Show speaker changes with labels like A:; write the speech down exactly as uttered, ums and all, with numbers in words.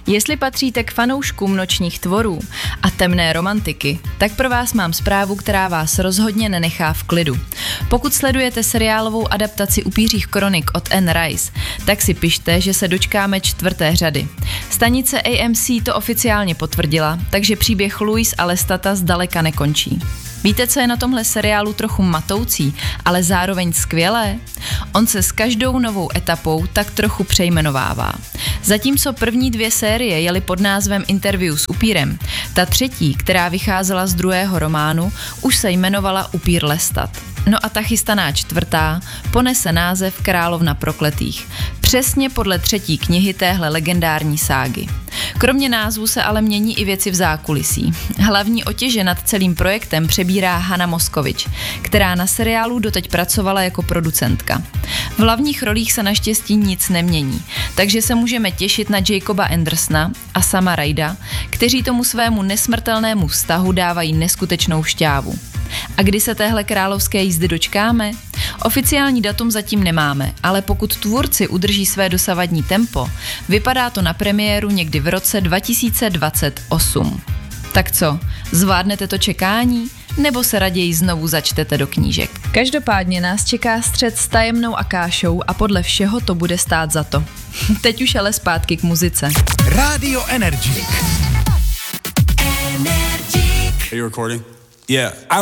A: Jestli patříte k fanouškům nočních tvorů a temné romantiky, tak pro vás mám zprávu, která vás rozhodně nenechá v klidu. Pokud sledujete seriálovou adaptaci Upířích kronik od Anne Rice, tak si pište, že se dočkáme čtvrté řady. Stanice A M C to oficiálně potvrdila, takže příběh Louise a Lestata zdaleka nekončí. Víte, co je na tomhle seriálu trochu matoucí, ale zároveň skvělé? On se s každou novou etapou tak trochu přejmenovává. Zatímco první dvě série jeli pod názvem Interview s upírem, ta třetí, která vycházela z druhého románu, už se jmenovala Upír Lestat. No a ta chystaná čtvrtá ponese název Královna prokletých, přesně podle třetí knihy téhle legendární ságy. Kromě názvu se ale mění i věci v zákulisí. Hlavní otěže nad celým projektem přebírá Hana Moskovič, která na seriálu doteď pracovala jako producentka. V hlavních rolích se naštěstí nic nemění, takže se můžeme těšit na Jacoba Andersona a Sama Ryda, kteří tomu svému nesmrtelnému vztahu dávají neskutečnou šťávu. A kdy se téhle královské jízdy dočkáme? Oficiální datum zatím nemáme, ale pokud tvůrci udrží své dosavadní tempo, vypadá to na premiéru někdy v roce dva tisíce dvacet osm. Tak co, zvládnete to čekání? Nebo se raději znovu začtete do knížek? Každopádně nás čeká střet s Tajemnou Akášou a podle všeho to bude stát za to. Teď už ale zpátky k muzice.
B: Radio Energy. Are you recording? Yeah.